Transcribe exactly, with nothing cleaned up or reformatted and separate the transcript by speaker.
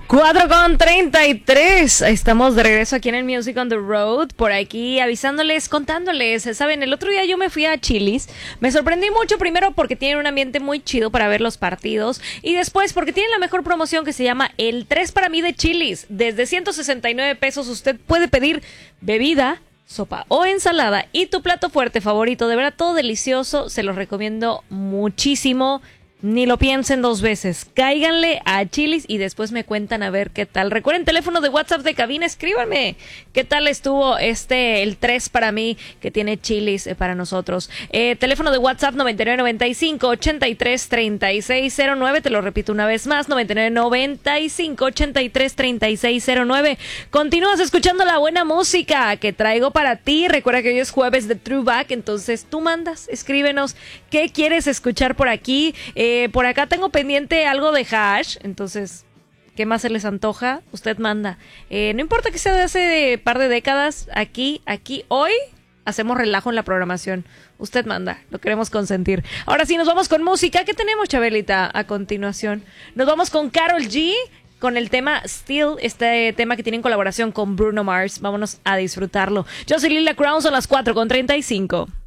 Speaker 1: cuatro con treinta y tres. Estamos de regreso aquí en el Music on the Road. Por aquí avisándoles, contándoles. Saben, el otro día yo me fui a Chili's. Me sorprendí mucho, primero porque tienen un ambiente muy chido para ver los partidos. Y después porque tienen la mejor promoción que se llama el tres para mí de Chili's. Desde ciento sesenta y nueve pesos usted puede pedir bebida, sopa o ensalada y tu plato fuerte favorito. De verdad, todo delicioso. Se los recomiendo muchísimo. Ni lo piensen dos veces. Cáiganle a Chili's y después me cuentan a ver qué tal. Recuerden, teléfono de WhatsApp de cabina, escríbanme. ¿Qué tal estuvo este, el tres para mí que tiene Chili's eh, para nosotros? Eh, teléfono de WhatsApp noventa y nueve noventa y cinco, ochenta y tres, treinta y seis cero nueve. Te lo repito una vez más, noventa y nueve noventa y cinco, ochenta y tres, treinta y seis cero nueve. Continúas escuchando la buena música que traigo para ti. Recuerda que hoy es jueves de Throwback, entonces tú mandas, escríbenos qué quieres escuchar por aquí. Eh, Eh, por acá tengo pendiente algo de Hash, entonces, ¿qué más se les antoja? Usted manda. Eh, no importa que sea de hace par de décadas, aquí, aquí, hoy, hacemos relajo en la programación. Usted manda, lo queremos consentir. Ahora sí, nos vamos con música. ¿Qué tenemos, Chabelita, a continuación? Nos vamos con Karol G, con el tema Still, este tema que tiene en colaboración con Bruno Mars. Vámonos a disfrutarlo. Yo soy Lila Crown, son las cuatro con treinta y cinco.